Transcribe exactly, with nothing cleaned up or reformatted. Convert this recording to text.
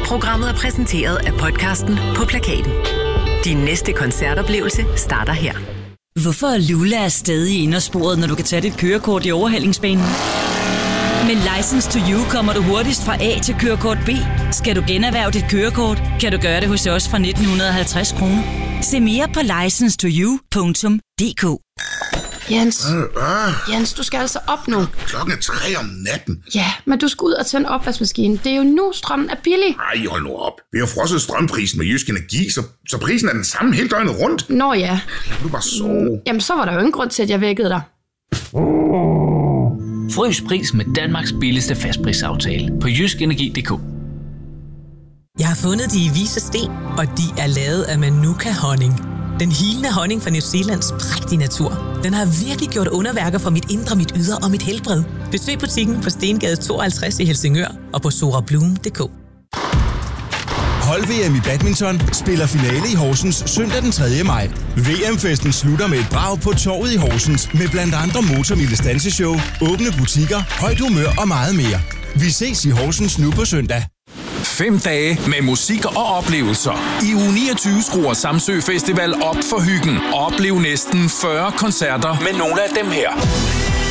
Programmet er præsenteret af podcasten På Plakaten. Din næste koncertoplevelse starter her. Hvorfor er Lula stadig inde af sporet, når du kan tage dit kørekort i overhalingsbanen? Med License to You kommer du hurtigst fra A til kørekort B. Skal du generhverve dit kørekort, kan du gøre det hos os fra nitten halvtreds kroner. Se mere på licence to you punktum d k. Jens, øh, øh. Jens, du skal altså op nu. Klokken er tre om natten. Ja, men du skal ud og tænde opvaskemaskinen. Det er jo nu, strømmen er billig. Ej, hold nu op. Vi har frosset strømprisen med Jysk Energi, så, så prisen er den samme hele døgnet rundt. Nå ja. Lad du bare sove. Jamen, så var der jo ingen grund til, at jeg vækkede dig. Frys pris med Danmarks billigste fastprisaftale på jysk energi punktum d k. Jeg har fundet de i Vise Sten, og de er lavet af Manuka honning. Den hilende honning fra New Zealands prægtige natur. Den har virkelig gjort underværker for mit indre, mit ydre og mit helbred. Besøg butikken på Stengade tooghalvtreds i Helsingør og på sorabloom punktum d k. Hold-V M i badminton spiller finale i Horsens søndag den tredje maj. V M-festen slutter med et brag på torvet i Horsens med blandt andre Motormilles danseshow, åbne butikker, højt humør og meget mere. Vi ses i Horsens nu på søndag. Fem dage med musik og oplevelser. I uge niogtyve skruer Samsø Festival op for hyggen. Oplev næsten fyrre koncerter med nogle af dem her.